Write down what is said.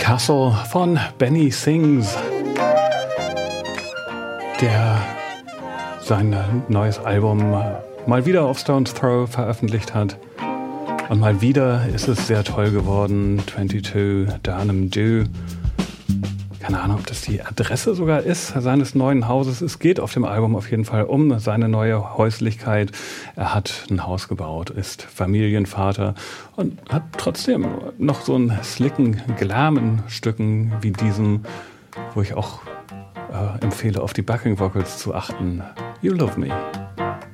Castle von Benny Sings, der sein neues Album mal wieder auf Stone's Throw veröffentlicht hat. Und mal wieder ist es sehr toll geworden. 22 Durham Dew. Keine Ahnung, ob das die Adresse sogar ist seines neuen Hauses. Es geht auf dem Album auf jeden Fall um seine neue Häuslichkeit. Er hat ein Haus gebaut, ist Familienvater und hat trotzdem noch so einen slicken Glam in Stücken wie diesem, wo ich auch empfehle, auf die Backing Vocals zu achten. You Love Me.